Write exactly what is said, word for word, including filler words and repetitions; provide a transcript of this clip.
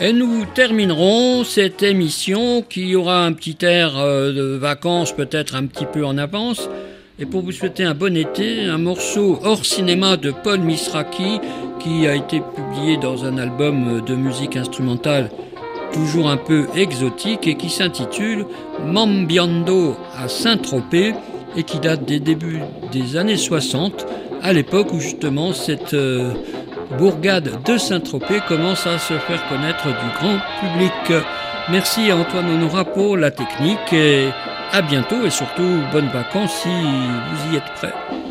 Et nous terminerons cette émission qui aura un petit air de vacances peut-être un petit peu en avance. Et pour vous souhaiter un bon été, un morceau hors cinéma de Paul Misraki qui a été publié dans un album de musique instrumentale toujours un peu exotique et qui s'intitule Mambiando à Saint-Tropez et qui date des débuts des années soixante, à l'époque où justement cette euh, bourgade de Saint-Tropez commence à se faire connaître du grand public. Merci à Antoine Honorat pour la technique et à bientôt et surtout bonnes vacances si vous y êtes prêts.